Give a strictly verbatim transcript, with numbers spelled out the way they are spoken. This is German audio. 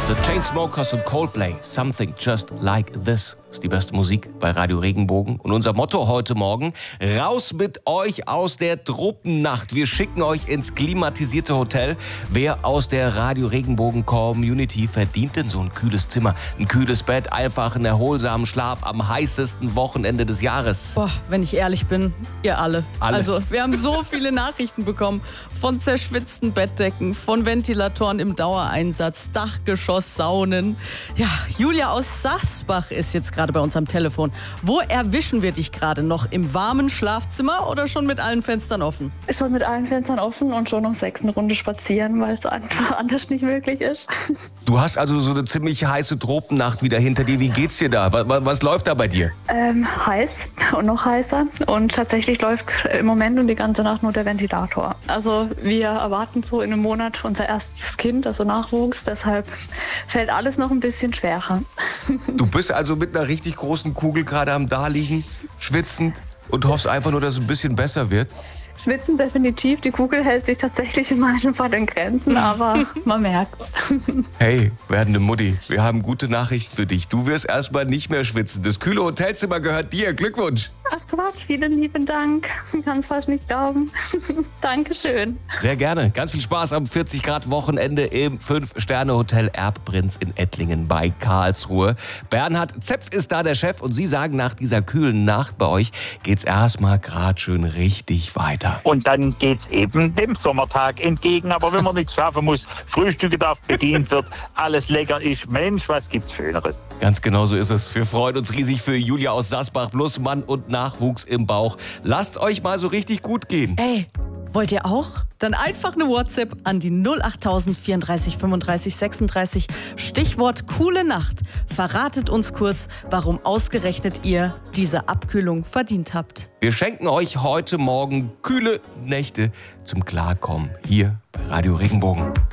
The Chainsmokers und Coldplay, Something Just Like This ist die beste Musik bei Radio Regenbogen. Und unser Motto heute Morgen, raus mit euch aus der Tropennacht. Wir schicken euch ins klimatisierte Hotel. Wer aus der Radio Regenbogen Community verdient denn so ein kühles Zimmer, ein kühles Bett, einfach einen erholsamen Schlaf am heißesten Wochenende des Jahres? Boah, wenn ich ehrlich bin, ihr alle. alle. Also, wir haben so viele Nachrichten bekommen von zerschwitzten Bettdecken, von Ventilatoren im Dauereinsatz, Dachgeschoss, Saunen. Ja, Julia aus Sachsbach ist jetzt gerade bei uns am Telefon. Wo erwischen wir dich gerade? Noch im warmen Schlafzimmer oder schon mit allen Fenstern offen? Schon mit allen Fenstern offen und schon um sechs eine Runde spazieren, weil es einfach anders nicht möglich ist. Du hast also so eine ziemlich heiße Tropennacht wieder hinter dir. Wie geht's dir da? Was, was, was läuft da bei dir? Ähm, heiß und noch heißer. Und tatsächlich läuft im Moment und die ganze Nacht nur der Ventilator. Also wir erwarten so in einem Monat unser erstes Kind, also Nachwuchs. Deshalb fällt alles noch ein bisschen schwerer. Du bist also mit einer richtig großen Kugel gerade am Daliegen, schwitzend und hoffst einfach nur, dass es ein bisschen besser wird? Schwitzen definitiv. Die Kugel hält sich tatsächlich in meinem Fall in Grenzen, aber man merkt's. Hey, werdende Mutti, wir haben gute Nachrichten für dich. Du wirst erstmal nicht mehr schwitzen. Das kühle Hotelzimmer gehört dir. Glückwunsch. Ach Quatsch, vielen lieben Dank. Ich kann es fast nicht glauben. Dankeschön. Sehr gerne. Ganz viel Spaß am vierzig Grad Wochenende im fünf Sterne Hotel Erbprinz in Ettlingen bei Karlsruhe. Bernhard Zepf ist da der Chef und Sie sagen, nach dieser kühlen Nacht bei euch geht's erstmal gerade schön richtig weiter. Und dann geht's eben dem Sommertag entgegen. Aber wenn man nichts schaffen muss, Frühstücke darf bedient wird, alles lecker ist. Mensch, was gibt's Schöneres? Ganz genau so ist es. Wir freuen uns riesig für Julia aus Sasbach, plus Mann und Nachwuchs im Bauch. Lasst euch mal so richtig gut gehen. Ey, wollt ihr auch? Dann einfach eine WhatsApp an die null acht tausend vierunddreißig fünfunddreißig sechsunddreißig. Stichwort coole Nacht. Verratet uns kurz, warum ausgerechnet ihr diese Abkühlung verdient habt. Wir schenken euch heute Morgen kühle Nächte zum Klarkommen hier bei Radio Regenbogen.